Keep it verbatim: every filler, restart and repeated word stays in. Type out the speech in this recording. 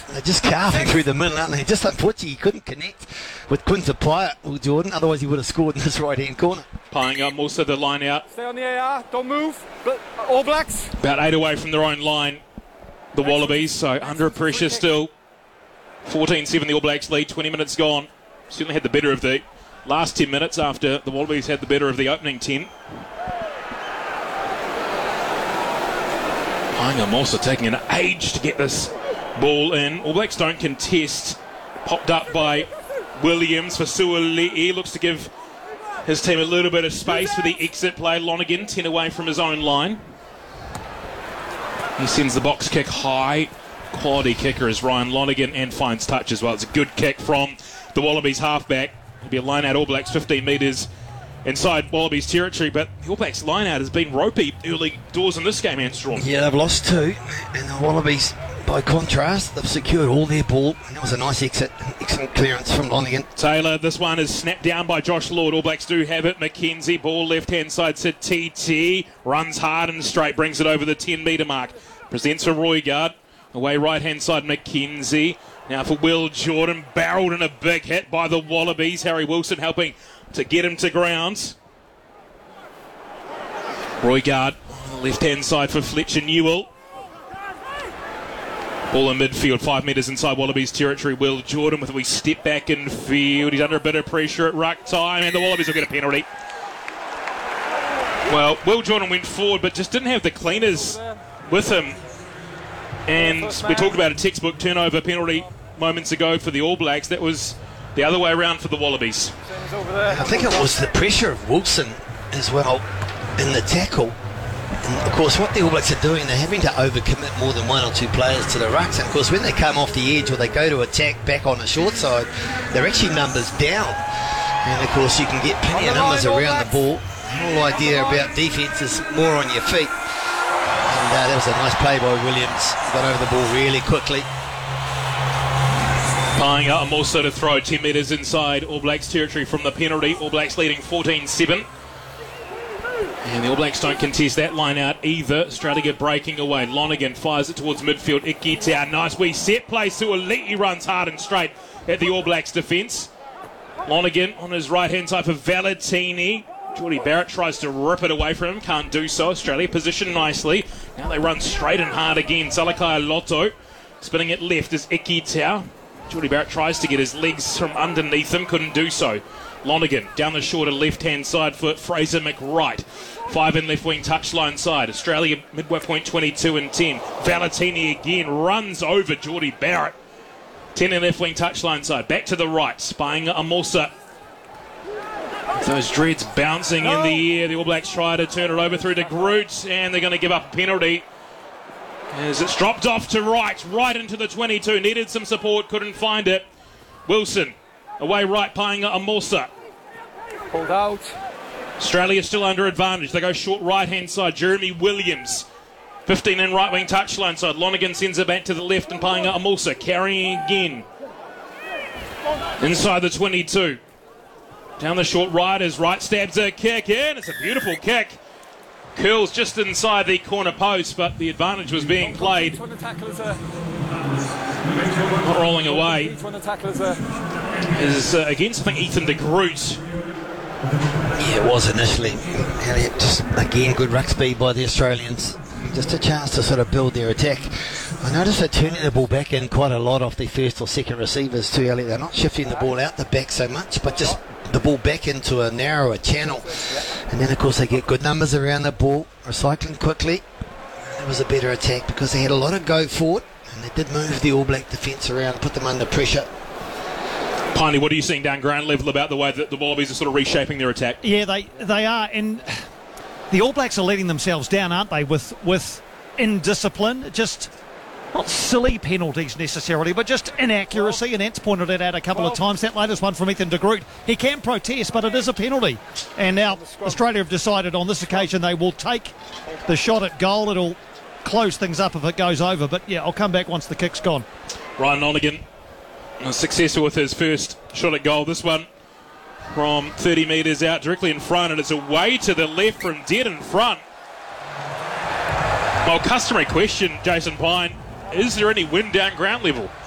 They're just carving through the middle, aren't they? Just unfortunately, he couldn't connect with Quinta Pyatt or Jordan, otherwise he would have scored in this right-hand corner. Paying up also the line out. Stay on the A R, don't move. All Blacks. About eight away from their own line, the Wallabies, so under pressure still. fourteen seven the All Blacks lead, twenty minutes gone. Certainly had the better of the last ten minutes after the Wallabies had the better of the opening ten. Paying also taking an age to get this ball in. All Blacks don't contest. Popped up by Williams for Suoli'i. Looks to give his team a little bit of space for the exit play. Lonergan, ten away from his own line. He sends the box kick high. Quality kicker is Ryan Lonergan and finds touch as well. It's a good kick from the Wallabies halfback. It'll be a line out All Blacks fifteen metres inside Wallabies territory, but the All Blacks line out has been ropey early doors in this game, Armstrong. Yeah, they've lost two, and the Wallabies, by contrast, they've secured all their ball, and it was a nice exit, excellent clearance from Lonergan. Taylor, this one is snapped down by Josh Lord. All Blacks do have it. McKenzie, ball left-hand side to T T, runs hard and straight, brings it over the ten metre mark. Presents for Roigard, away right-hand side McKenzie. Now for Will Jordan, barreled in a big hit by the Wallabies. Harry Wilson helping to get him to ground. Roigard on the left-hand side for Fletcher Newell. Ball in midfield, five metres inside Wallabies territory. Will Jordan with a wee step back in field. He's under a bit of pressure at ruck time, and the Wallabies will get a penalty. Well, Will Jordan went forward, but just didn't have the cleaners with him. And we talked about a textbook turnover penalty moments ago for the All Blacks. That was the other way around for the Wallabies. I think it was the pressure of Wilson as well in the tackle. And of course, what the All Blacks are doing, they're having to overcommit more than one or two players to the rucks. And of course, when they come off the edge or they go to attack back on the short side, they're actually numbers down. And of course, you can get plenty of numbers around the ball. The whole idea about defence is more on your feet. And uh, that was a nice play by Williams. Got over the ball really quickly. Paying up also to throw ten metres inside All Blacks territory from the penalty. All Blacks leading fourteen seven. And the All Blacks don't contest that line out either. Australia breaking away. Lonergan fires it towards midfield. It gets out. Nice wee set play. Suoli'i runs hard and straight at the All Blacks defence. Lonergan on his right-hand side for Valentini. Jordie Barrett tries to rip it away from him. Can't do so. Australia positioned nicely. Now they run straight and hard again. Salakai Lotto spinning it left is Ikitau. Jordie Barrett tries to get his legs from underneath him. Couldn't do so. Lonergan down the shorter left-hand side for Fraser McWright. Five in left wing touchline side. Australia midway point twenty-two and ten. Valentini again runs over Jordie Barrett. ten in left wing touchline side. Back to the right. Spying Amosa. Those dreads bouncing in the air. The All Blacks try to turn it over through to Groot, and they're going to give up a penalty. As it's dropped off to right, right into the twenty-two. Needed some support, couldn't find it. Wilson, away right, paying Amosa. Pulled out. Australia still under advantage. They go short right-hand side. Jeremy Williams. fifteen in right-wing touchline side. Lonergan sends it back to the left and paying Amosa. Carrying again. Inside the twenty-two. Down the short right as right stabs a kick in. It's a beautiful kick. Curls just inside the corner post, but the advantage was being played. Not rolling away. Is uh, against, I think, Ethan de Groot. Yeah, it was initially. Elliot, just again, good ruck speed by the Australians. Just a chance to sort of build their attack. I noticed they're turning the ball back in quite a lot off the first or second receivers too, Elliot. They're not shifting the ball out the back so much, but just the ball back into a narrower channel. And then, of course, they get good numbers around the ball, recycling quickly. It was a better attack because they had a lot of go forward, and they did move the All Black defence around and put them under pressure. Piney, what are you seeing down ground level about the way that the Wallabies are sort of reshaping their attack? Yeah, they they are, and the All Blacks are letting themselves down, aren't they, with with indiscipline, just not silly penalties necessarily, but just inaccuracy, and Ant's pointed it out a couple of times. That latest one from Ethan de Groot, he can protest, but it is a penalty. And now Australia have decided on this occasion they will take the shot at goal. It'll close things up if it goes over, but yeah, I'll come back once the kick's gone. Ryan Lonergan successful with his first shot at goal. This one from thirty metres out, directly in front, and it's away to the left from dead in front. Well, customary question, Jason Pine, is there any wind down ground level?